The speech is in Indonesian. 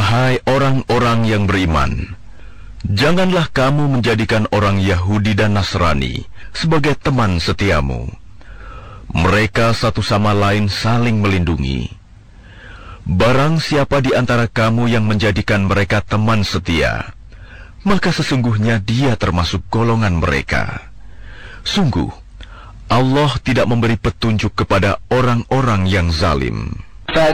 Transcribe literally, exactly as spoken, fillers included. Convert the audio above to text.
Hai orang-orang yang beriman, janganlah kamu menjadikan orang Yahudi dan Nasrani sebagai teman setiamu. Mereka satu sama lain saling melindungi. Barang siapa di antara kamu yang menjadikan mereka teman setia, maka sesungguhnya dia termasuk golongan mereka. Sungguh, Allah tidak memberi petunjuk kepada orang-orang yang zalim.